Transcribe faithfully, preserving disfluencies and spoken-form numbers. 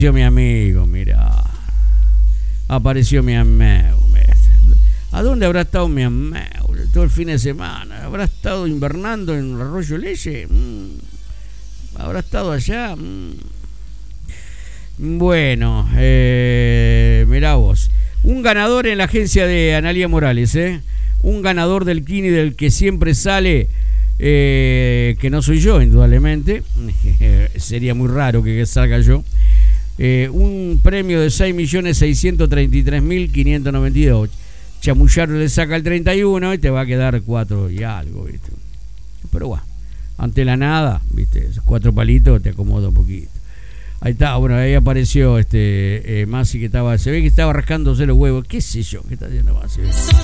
Apareció mi amigo, mira. Apareció mi amigo. ¿A dónde habrá estado mi amigo todo el fin de semana? ¿Habrá estado invernando en Arroyo Leye? Mm. ¿Habrá estado allá? Mm. Bueno, eh, mirá vos. Un ganador en la agencia de Analía Morales, ¿eh? Un ganador del Kini del que siempre sale, eh, que no soy yo, indudablemente. Sería muy raro que salga yo. Eh, un premio de seis millones seiscientos treinta y tres mil quinientos noventa y dos. Chamullarlo le saca el treinta y uno y te va a quedar cuatro y algo, ¿viste? Pero bueno, ante la nada, ¿viste? Cuatro palitos te acomoda un poquito. Ahí está, bueno, ahí apareció este eh, Masi que estaba, se ve que estaba rascándose los huevos, qué sé yo, qué está haciendo Masi.